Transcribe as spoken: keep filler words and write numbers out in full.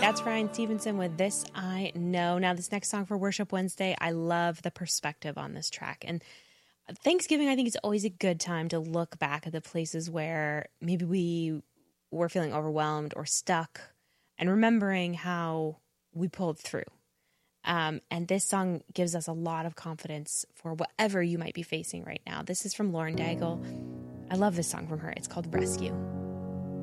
That's Ryan Stevenson with This I Know. Now, this next song for Worship Wednesday, I love the perspective on this track. And Thanksgiving, I think, is always a good time to look back at the places where maybe we were feeling overwhelmed or stuck and remembering how we pulled through. Um, and this song gives us a lot of confidence for whatever you might be facing right now. This is from Lauren Daigle. I love this song from her. It's called Rescue.